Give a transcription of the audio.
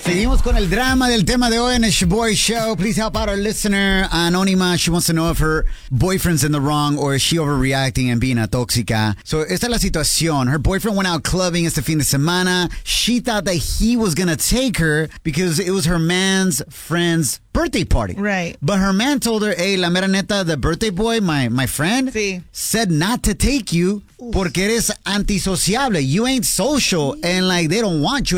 Seguimos con el drama del tema de hoy en el Shoboy Show. Please help out our listener, Anónima. She wants to know if her boyfriend's in the wrong or is she overreacting and being a tóxica. So, esta es la situación. Her boyfriend went out clubbing este fin de semana. She thought that he was going to take her because it was her man's friend's birthday party. Right. But her man told her, hey, la mera neta, the birthday boy, my friend, sí, said not to take you porque eres antisociable. You ain't social and like they don't want you